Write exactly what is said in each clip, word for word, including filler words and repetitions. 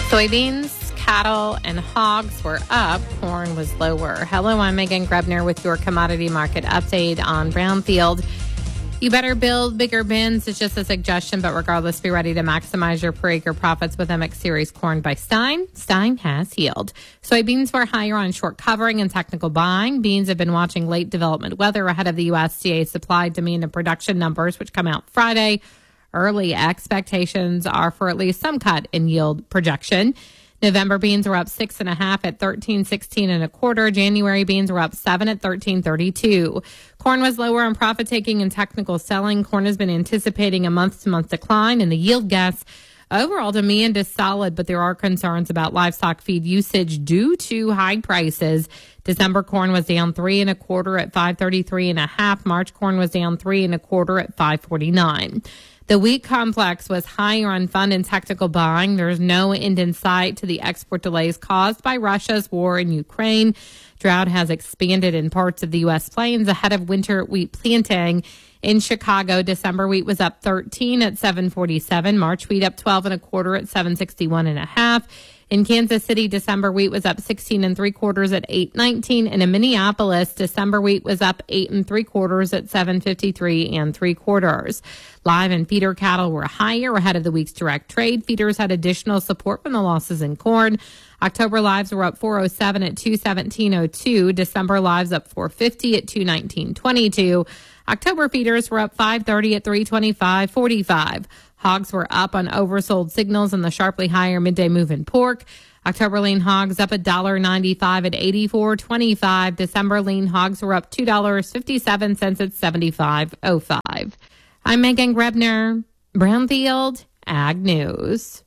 Soybeans, cattle, and hogs were up. Corn was lower. Hello, I'm Megan Grebner with your commodity market update on Brownfield. You better build bigger bins. It's just a suggestion, but regardless, be ready to maximize your per acre profits with M X Series corn by Stein. Stein has healed. Soybeans were higher on short covering and technical buying. Beans have been watching late development weather ahead of the U S D A supply, demand, and production numbers, which come out Friday. Early expectations are for at least some cut in yield projection. November beans were up six and a half at thirteen sixteen and a quarter. January beans were up seven at thirteen thirty-two. Corn was lower on profit taking and technical selling. Corn has been anticipating a month to month decline in the yield guess. Overall demand is solid, but there are concerns about livestock feed usage due to high prices. December corn was down three and a quarter at five thirty-three and a half. March corn was down three and a quarter at five forty-nine. The wheat complex was higher on fund and technical buying. There's no end in sight to the export delays caused by Russia's war in Ukraine. Drought has expanded in parts of the U S plains ahead of winter wheat planting. In Chicago, December wheat was up thirteen at seven forty-seven. March wheat up twelve and a quarter at seven sixty-one and a half. In Kansas City, December wheat was up sixteen and three quarters at eight nineteen. And in Minneapolis, December wheat was up eight and three quarters at seven fifty-three and three quarters. Live and feeder cattle were higher ahead of the week's direct trade. Feeders had additional support from the losses in corn. October lives were up four oh seven at two seventeen oh two. December lives up four fifty at two nineteen twenty-two. October feeders were up five thirty at three twenty-five forty-five. Hogs were up on oversold signals and the sharply higher midday move in pork. October lean hogs up one dollar ninety-five at eighty-four twenty-five. December lean hogs were up two dollars and fifty-seven cents at seventy-five oh five. I'm Megan Grebner, Brownfield Ag News.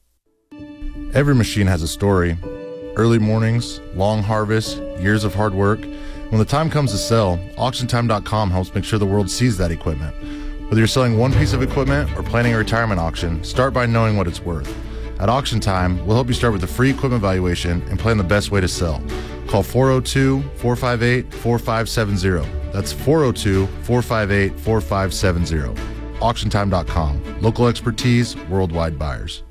Every machine has a story. Early mornings, long harvests, years of hard work. When the time comes to sell, auction time dot com helps make sure the world sees that equipment. Whether you're selling one piece of equipment or planning a retirement auction, start by knowing what it's worth. At Auction Time, we'll help you start with a free equipment valuation and plan the best way to sell. Call four oh two, four five eight, four five seven oh. That's four oh two, four five eight, four five seven oh. auction time dot com. Local expertise, worldwide buyers.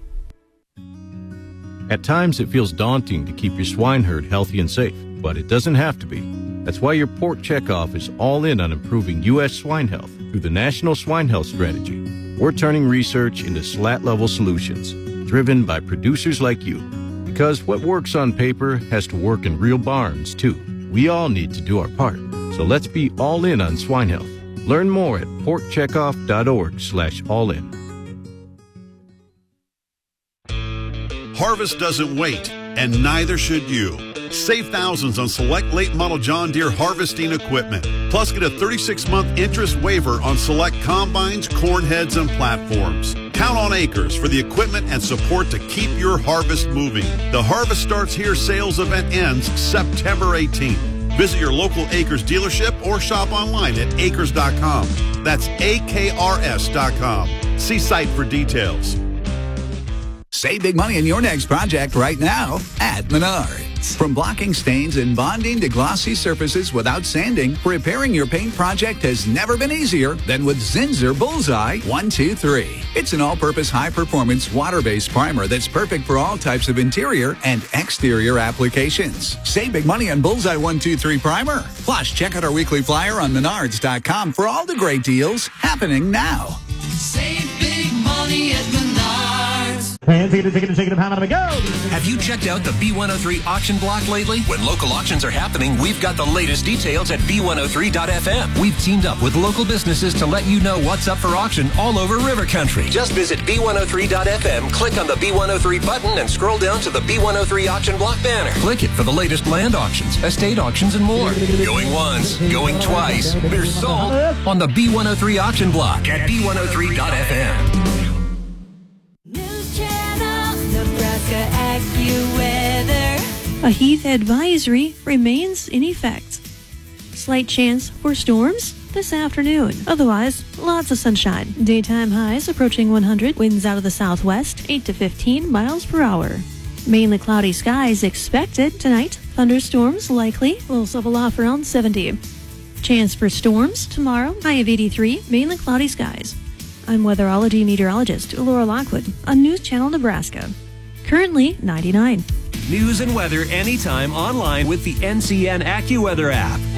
At times, it feels daunting to keep your swine herd healthy and safe, but it doesn't have to be. That's why your Port Checkoff is all in on improving U S swine health through the National Swine Health Strategy. We're turning research into slat-level solutions, driven by producers like you. Because what works on paper has to work in real barns, too. We all need to do our part. So let's be all in on swine health. Learn more at port checkoff dot org slash all in. Harvest doesn't wait, and neither should you. Save thousands on select late model John Deere harvesting equipment. Plus, get a thirty-six month interest waiver on select combines, corn heads, and platforms. Count on Acres for the equipment and support to keep your harvest moving. The Harvest Starts Here sales event ends September eighteenth. Visit your local Acres dealership or shop online at acres dot com. That's A K R S dot com. See site for details. Save big money in your next project right now at Menards. From blocking stains and bonding to glossy surfaces without sanding, repairing your paint project has never been easier than with Zinsser Bullseye one two three. It's an all-purpose high-performance water-based primer that's perfect for all types of interior and exterior applications. Save big money on Bullseye one two three primer. Plus, check out our weekly flyer on menards dot com for all the great deals happening now. Save big money at Menards. Hands, take it, take it, take it, pound it, go! Have you checked out the B one oh three auction block lately? When local auctions are happening, we've got the latest details at B one oh three dot F M. We've teamed up with local businesses to let you know what's up for auction all over River Country. Just visit B one oh three dot F M, click on the B one oh three button, and scroll down to the B one oh three auction block banner. Click it for the latest land auctions, estate auctions, and more. Going once, going twice. They're sold on the B one oh three auction block at B one oh three dot F M. A heat advisory remains in effect. Slight chance for storms this afternoon. Otherwise, lots of sunshine. Daytime highs approaching one hundred. Winds out of the southwest, eight to fifteen miles per hour. Mainly cloudy skies expected tonight. Thunderstorms likely. Lows level off around seventy. Chance for storms tomorrow. High of eighty-three. Mainly cloudy skies. I'm weatherology meteorologist Laura Lockwood on News Channel Nebraska. currently ninety-nine. News and weather anytime online with the N C N AccuWeather app.